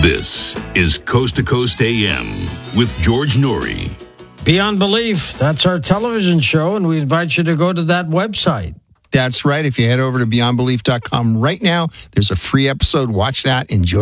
This is Coast to Coast AM with George Noory. Beyond Belief, that's our television show, and we invite you to go to that website. That's right. If you head over to beyondbelief.com right now, there's a free episode. Watch that. Enjoy.